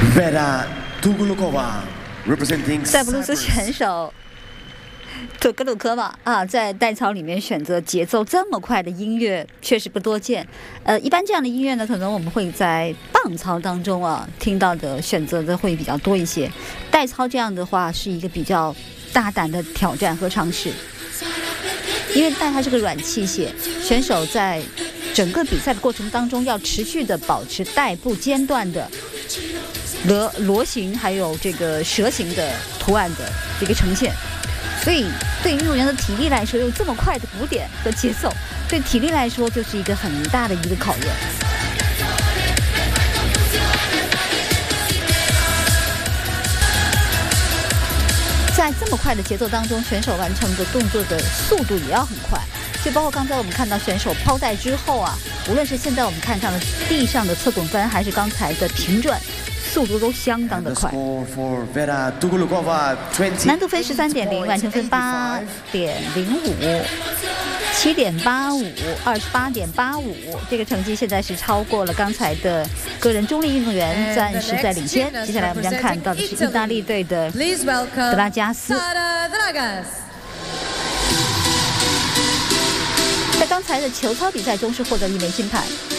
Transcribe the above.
Vera Tugulukova representing 塞浦路斯选手图格鲁科娃在代操里面选择节奏这么快的音乐，确实不多见。一般这样的音乐呢，可能我们会在棒操当中听到的选择的会比较多一些。代操这样的话是一个比较大胆的挑战和尝试，因为代它是个软器械，选手在整个比赛的过程当中要持续的保持带不间断的螺形还有这个蛇形的图案的这个呈现。所以对运动员的体力来说，有这么快的鼓点和节奏，对体力来说就是一个很大的一个考验。在这么快的节奏当中，选手完成的动作的速度也要很快，就包括刚才我们看到选手抛带之后无论是现在我们看上的地上的侧滚翻，还是刚才的平转，速度都相当的快。难度分13.0，完成分8.05。7.85、28.85，这个成绩现在是超过了刚才的个人中立运动员，暂时在领先。接下来我们将看到的是意大利队的德拉加斯。在刚才的球操比赛中是获得1枚金牌。